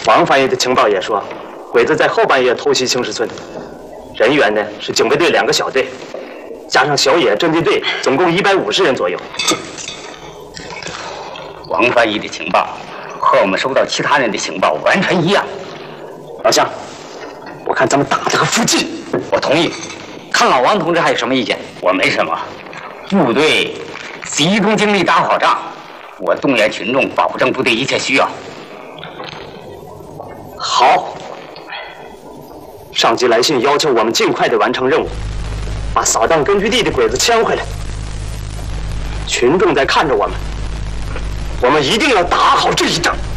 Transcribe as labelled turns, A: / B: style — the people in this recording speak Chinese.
A: 王翻译的情报也说，鬼子在后半夜偷袭青石村，人员呢是警备队2个小队，加上小野侦缉队，总共150人左右。
B: 王翻译的情报和我们收到其他人的情报完全一样。
A: 老乡，我看咱们打这个伏击。
B: 我同意。看老王同志还有什么意见？我没什么。部队集中精力打好仗，我动员群众保证部队一切需要。
A: 好。上级来信要求我们尽快的完成任务，把扫荡根据地的鬼子牵回来。群众在看着我们，我们一定要打好这一仗。